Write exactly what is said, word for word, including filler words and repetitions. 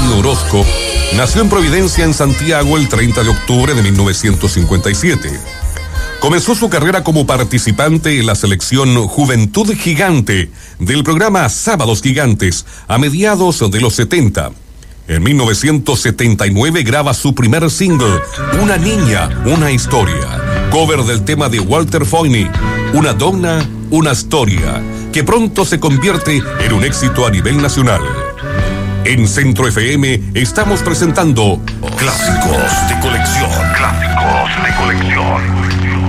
Orozco nació en Providencia, en Santiago, el treinta de octubre de mil novecientos cincuenta y siete. Comenzó su carrera como participante en la selección Juventud Gigante del programa Sábados Gigantes a mediados de los setenta. En mil novecientos setenta y nueve graba su primer single, Una niña, una historia, cover del tema de Walter Foyni, Una donna, una historia, que pronto se convierte en un éxito a nivel nacional. En Centro F M estamos presentando Clásicos de colección. Clásicos de colección.